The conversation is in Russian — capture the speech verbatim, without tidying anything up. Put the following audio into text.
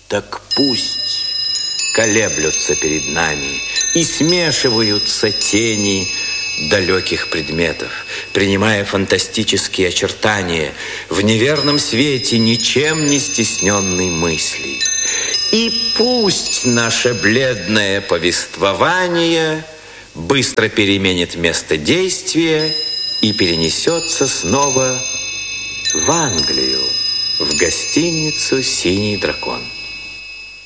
Так пусть колеблются перед нами и смешиваются тени далеких предметов, принимая фантастические очертания в неверном свете ничем не стесненной мысли. И пусть наше бледное повествование быстро переменит место действия и перенесется снова в Англию, в гостиницу «Синий дракон».